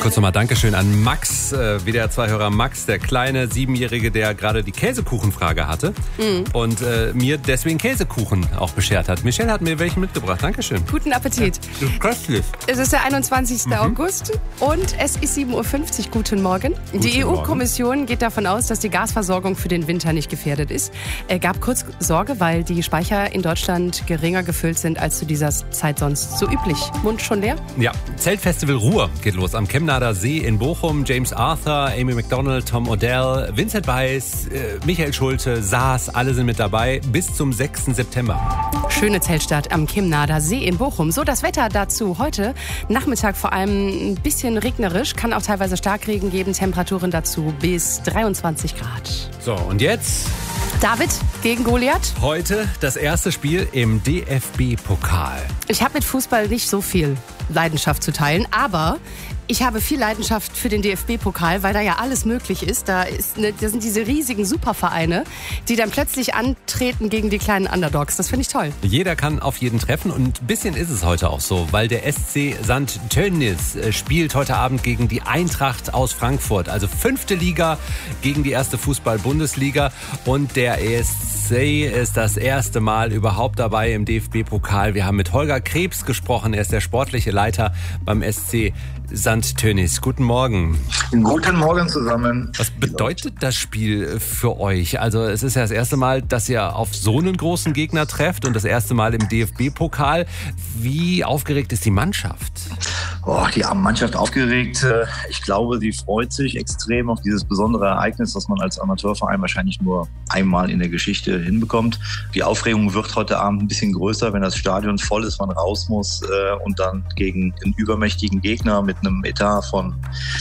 kurz nochmal Dankeschön an Max, WDR 2-Hörer Max, der kleine 7-Jährige, der gerade die Käsekuchenfrage hatte und mir deswegen Käsekuchen auch beschert hat. Michelle hat mir welchen mitgebracht. Dankeschön. Guten Appetit. Ja, köstlich. Es ist der 21. August und es ist 7.50 Uhr. Guten Morgen. Die EU-Kommission geht davon aus, dass die Gasversorgung für den Winter nicht gefährdet ist. Gab kurz Sorge, weil die Speicher in Deutschland geringer gefüllt sind als zu dieser Zeit sonst so üblich. Mund schon leer? Ja, Zeltfestival Ruhr geht los am Chemnader See in Bochum. James Arthur, Amy Macdonald, Tom Odell, Vincent Weiss, Michael Schulte, Saas, alle sind mit dabei bis zum 6. September. Schöne Zeltstadt am Chemnader See in Bochum. So, das Wetter dazu heute. Nachmittag vor allem ein bisschen regnerisch, kann auch teilweise Starkregen geben. Temperaturen dazu bis 23 Grad. So, und jetzt? David gegen Goliath. Heute das erste Spiel im DFB-Pokal. Ich habe mit Fußball nicht so viel Leidenschaft zu teilen, aber ich habe viel Leidenschaft für den DFB-Pokal, weil da ja alles möglich ist. Da sind diese riesigen Supervereine, die dann plötzlich antreten gegen die kleinen Underdogs. Das finde ich toll. Jeder kann auf jeden treffen und ein bisschen ist es heute auch so, weil der SC St. Tönnies spielt heute Abend gegen die Eintracht aus Frankfurt. Also 5. Liga gegen die 1. Fußball-Bundesliga und der ESC ist das erste Mal überhaupt dabei im DFB-Pokal. Wir haben mit Holger Krebs gesprochen, er ist der sportliche Leiter beim SC St. Tönnies. Guten Morgen. Guten Morgen zusammen. Was bedeutet das Spiel für euch? Also es ist ja das erste Mal, dass ihr auf so einen großen Gegner trefft und das erste Mal im DFB-Pokal. Wie aufgeregt ist die Mannschaft? Die Mannschaft aufgeregt. Ich glaube, sie freut sich extrem auf dieses besondere Ereignis, das man als Amateurverein wahrscheinlich nur einmal in der Geschichte hinbekommt. Die Aufregung wird heute Abend ein bisschen größer, wenn das Stadion voll ist, man raus muss und dann gegen einen übermächtigen Gegner mit einem Etat von,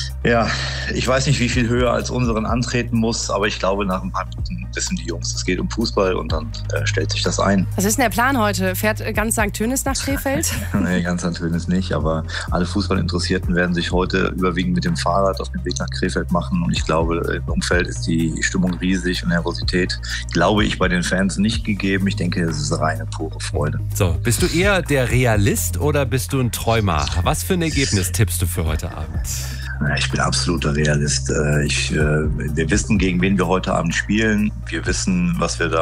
ich weiß nicht, wie viel höher als unseren antreten muss, aber ich glaube, nach ein paar Minuten wissen die Jungs, es geht um Fußball und dann stellt sich das ein. Was ist denn der Plan heute? Fährt ganz St. Tönnies nach Krefeld? Nee, ganz St. Tönnies nicht, aber alle Fußballinteressierten werden sich heute überwiegend mit dem Fahrrad auf den Weg nach Krefeld machen und ich glaube, im Umfeld ist die Stimmung riesig und Nervosität, glaube ich, bei den Fans nicht gegeben. Ich denke, es ist reine, pure Freude. So, bist du eher der Realist oder bist du ein Träumer? Was für ein Ergebnis tippst du für heute Abend? Ich bin absoluter Realist. Wir wissen, gegen wen wir heute Abend spielen. Wir wissen, was wir da